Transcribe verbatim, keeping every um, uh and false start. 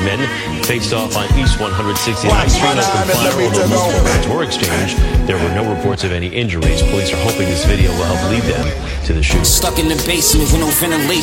men faced off on East one sixty-ninth Street. Open fire, although multiple rounds were exchanged. There were no reports of any injuries. Police are hoping this video will help lead them to the shooter. Stuck in the basement with no ventilation.